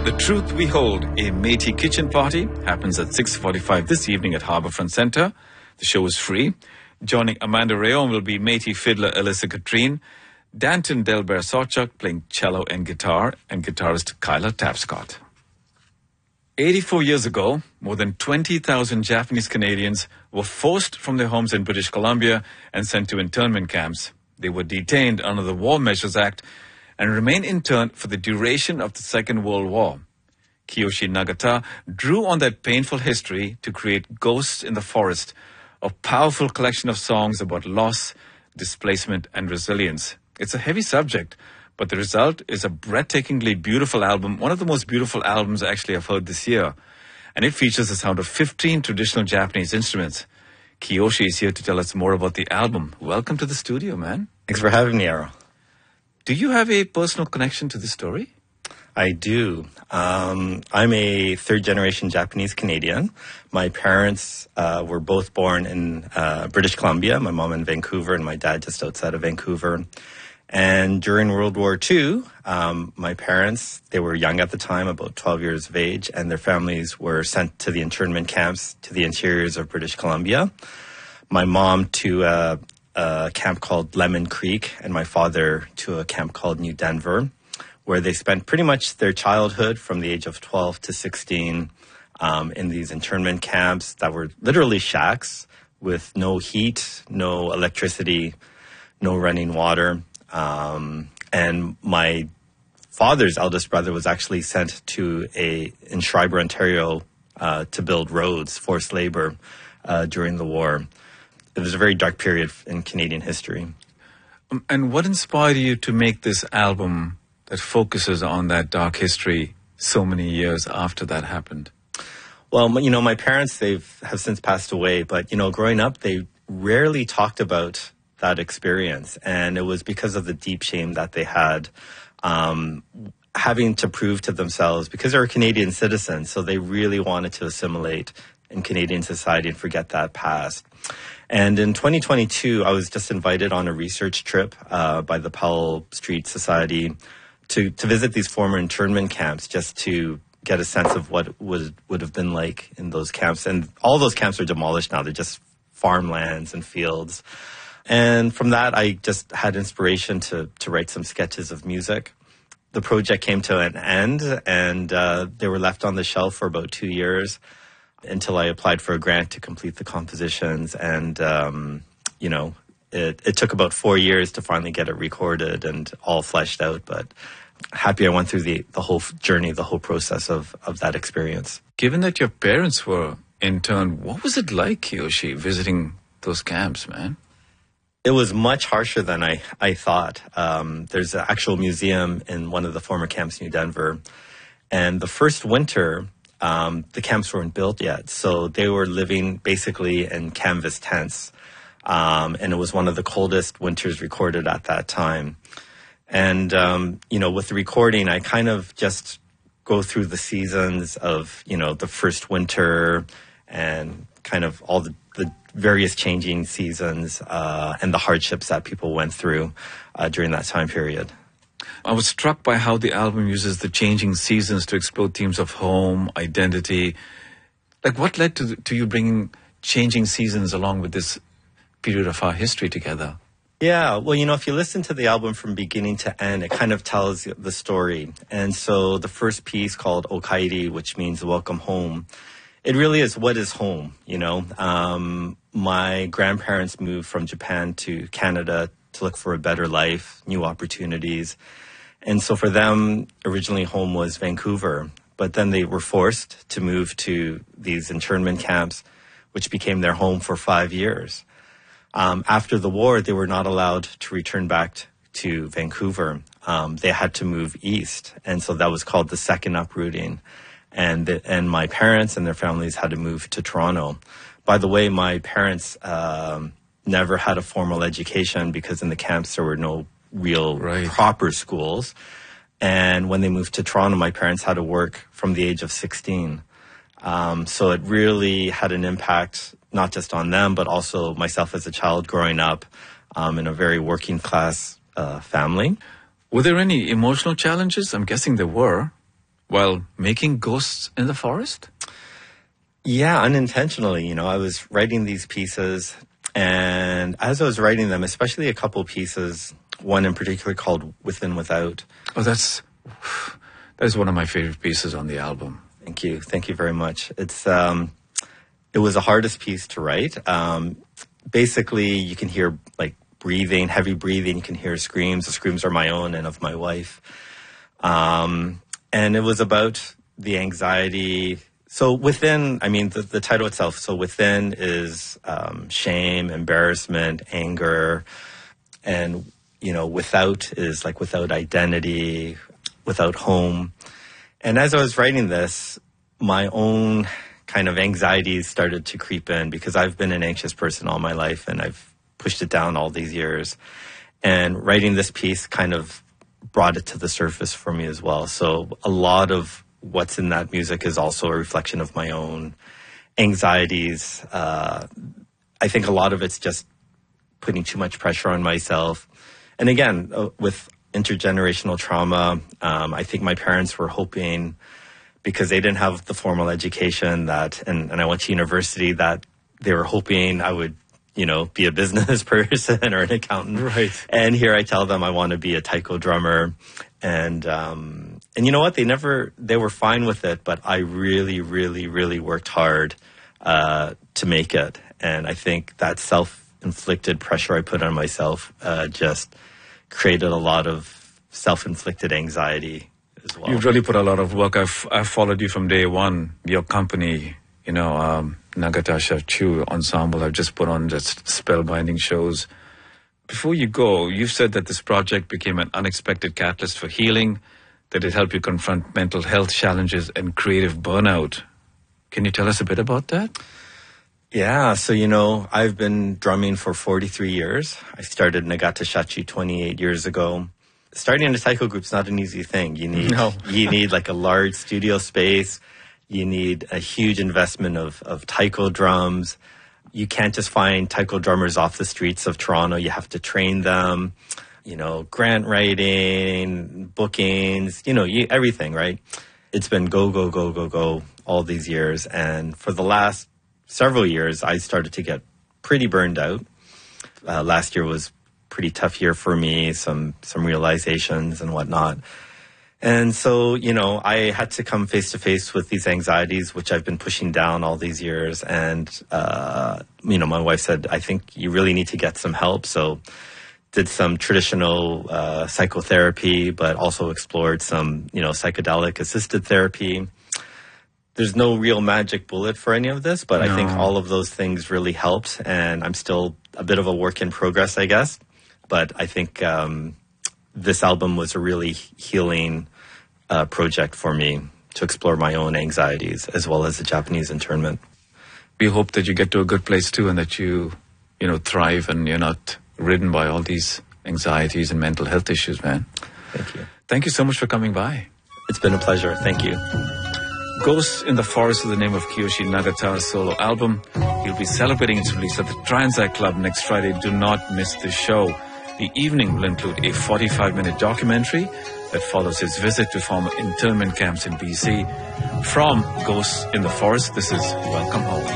The Truth We Hold, a Métis kitchen party, happens at 6:45 this evening at Harbourfront Centre. The show is free. Joining Amanda Rayon will be Métis fiddler Alyssa Katrine, Danton Delbert Sawchuk playing cello and guitarist Kyla Tapscott. 84 years ago, more than 20,000 Japanese Canadians were forced from their homes in British Columbia and sent to internment camps. They were detained under the War Measures Act and remained interned for the duration of the Second World War. Kiyoshi Nagata drew on that painful history to create Ghosts in the Forest, a powerful collection of songs about loss, displacement, and resilience. It's a heavy subject, but the result is a breathtakingly beautiful album, one of the most beautiful albums actually I've heard this year. And it features the sound of 15 traditional Japanese instruments. Kiyoshi is here to tell us more about the album. Welcome to the studio, man. Thanks for having me, Arrow. Do you have a personal connection to this story? I do. I'm a third-generation Japanese Canadian. My parents were both born in British Columbia, my mom in Vancouver and my dad just outside of Vancouver. And during World War II, my parents, they were young at the time, about 12 years of age, and their families were sent to the internment camps to the interiors of British Columbia. My mom to a camp called Lemon Creek, and my father to a camp called New Denver, where they spent pretty much their childhood from the age of 12 to 16 in these internment camps that were literally shacks with no heat, no electricity, no running water. And my father's eldest brother was actually sent in Schreiber, Ontario, to build roads, forced labor, during the war. It was a very dark period in Canadian history. And what inspired you to make this album that focuses on that dark history so many years after that happened? Well, my parents, have since passed away, but, growing up, they rarely talked about that experience. And it was because of the deep shame that they had, having to prove to themselves, because they're Canadian citizens, so they really wanted to assimilate in Canadian society and forget that past. And in 2022, I was just invited on a research trip by the Powell Street Society to visit these former internment camps, just to get a sense of what would have been like in those camps. And all those camps are demolished now. They're just farmlands and fields. And from that, I just had inspiration to write some sketches of music. The project came to an end, and they were left on the shelf for about 2 years until I applied for a grant to complete the compositions. And, it took about 4 years to finally get it recorded and all fleshed out. But happy I went through the whole journey, the whole process of that experience. Given that your parents were interned, what was it like, Kiyoshi, visiting those camps, man? It was much harsher than I thought. There's an actual museum in one of the former camps in New Denver. And the first winter, the camps weren't built yet. So they were living basically in canvas tents. And it was one of the coldest winters recorded at that time. And, with the recording, I kind of just go through the seasons of, the first winter and kind of all the various changing seasons and the hardships that people went through during that time period. I was struck by how the album uses the changing seasons to explore themes of home, identity. Like, what led to you bringing changing seasons along with this period of our history together? Yeah, well, if you listen to the album from beginning to end, it kind of tells the story. And so the first piece called Okairi, which means welcome home, it really is what is home, My grandparents moved from Japan to Canada to look for a better life, new opportunities. And so for them, originally home was Vancouver, but then they were forced to move to these internment camps, which became their home for 5 years. After the war, they were not allowed to return back to Vancouver. They had to move east. And so that was called the second uprooting. And my parents and their families had to move to Toronto. By the way, my parents never had a formal education because in the camps there were no real proper schools. And when they moved to Toronto, my parents had to work from the age of 16. So it really had an impact, not just on them, but also myself as a child growing up in a very working class family. Were there any emotional challenges? I'm guessing there were. while making Ghosts in the Forest? Yeah, unintentionally. I was writing these pieces, and as I was writing them, especially a couple pieces, one in particular called Within Without. Oh, that's one of my favorite pieces on the album. Thank you. Thank you very much. It was the hardest piece to write. Basically, you can hear like breathing, heavy breathing. You can hear screams. The screams are my own and of my wife. And it was about the anxiety. So within, the title itself, so within is shame, embarrassment, anger, and, without is like without identity, without home. And as I was writing this, my own kind of anxieties started to creep in because I've been an anxious person all my life and I've pushed it down all these years. And writing this piece kind of brought it to the surface for me as well. So a lot of what's in that music is also a reflection of my own anxieties. I think a lot of it's just putting too much pressure on myself. And again, with intergenerational trauma, I think my parents were hoping, because they didn't have the formal education and I went to university, that they were hoping I would, be a business person or an accountant. Right. And here I tell them I want to be a taiko drummer. And you know what? They were fine with it, but I really, really, really worked hard to make it. And I think that self-inflicted pressure I put on myself just created a lot of self-inflicted anxiety as well. You've really put a lot of work. I've followed you from day one. Your company, Nagatasha Chu Ensemble, I've just put on just spellbinding shows. Before you go, you've said that this project became an unexpected catalyst for healing, that it helped you confront mental health challenges and creative burnout. Can you tell us a bit about that? Yeah, so, I've been drumming for 43 years. I started Nagata Shachi 28 years ago. Starting a taiko group's not an easy thing. You need like a large studio space. You need a huge investment of taiko drums. You can't just find taiko drummers off the streets of Toronto. You have to train them, grant writing, bookings, everything, right? It's been go all these years. And for the last several years, I started to get pretty burned out. Last year was pretty tough year for me, some realizations and whatnot. And so, I had to come face to face with these anxieties, which I've been pushing down all these years. And, my wife said, I think you really need to get some help. So did some traditional psychotherapy, but also explored some, psychedelic assisted therapy. There's no real magic bullet for any of this, but I think all of those things really helped. And I'm still a bit of a work in progress, I guess. But I think this album was a really healing project for me to explore my own anxieties as well as the Japanese internment. We hope that you get to a good place too and that you thrive and you're not ridden by all these anxieties and mental health issues, man. Thank you. Thank you so much for coming by. It's been a pleasure. Thank you. Ghosts in the Forest is the name of Kiyoshi Nagata's solo album. He'll be celebrating its release at the Transact Club next Friday. Do not miss the show. The evening will include a 45-minute documentary that follows his visit to former internment camps in BC. From Ghosts in the Forest, this is Welcome Home.